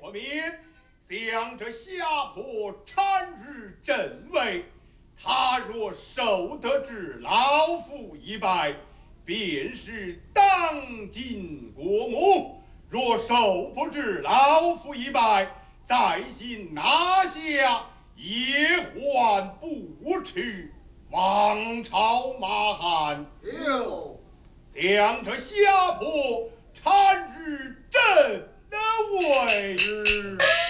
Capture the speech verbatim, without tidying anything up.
我命将这下坡铲于正位。他若受得至老夫一拜，便是当今国母；若受不至老夫一拜，在行拿下，也还不迟。王朝马汉， 有将这下坡铲于正位。